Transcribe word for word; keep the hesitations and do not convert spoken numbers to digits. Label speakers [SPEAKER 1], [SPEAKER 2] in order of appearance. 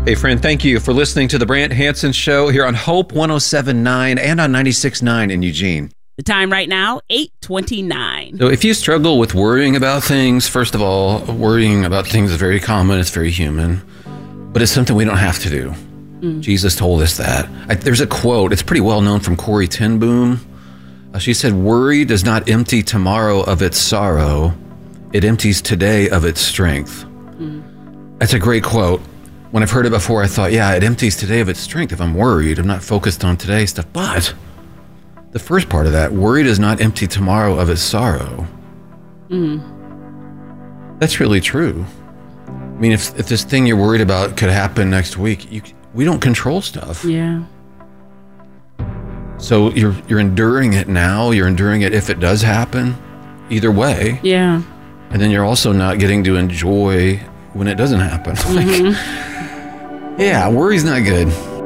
[SPEAKER 1] Hey, friend, thank you for listening to the Brant Hansen Show here on Hope one oh seven point nine and on ninety-six point nine in Eugene.
[SPEAKER 2] The time right now, eight twenty-nine.
[SPEAKER 1] So if you struggle with worrying about things, first of all, worrying about things is very common. It's very human. But it's something we don't have to do. Mm. Jesus told us that. I, there's a quote. It's pretty well known from Corrie ten Boom. Uh, she said, "Worry does not empty tomorrow of its sorrow. It empties today of its strength." Mm. That's a great quote. When I've heard it before, I thought, yeah, it empties today of its strength. If I'm worried, I'm not focused on today's stuff. But the first part of that, worry does not empty tomorrow of its sorrow. Mm. That's really true. I mean, if if this thing you're worried about could happen next week, you, we don't control stuff.
[SPEAKER 2] Yeah.
[SPEAKER 1] So you're you're enduring it now. You're enduring it if it does happen. Either way.
[SPEAKER 2] Yeah.
[SPEAKER 1] And then you're also not getting to enjoy when it doesn't happen.
[SPEAKER 2] Mm-hmm.
[SPEAKER 1] Like, yeah, worry's not good.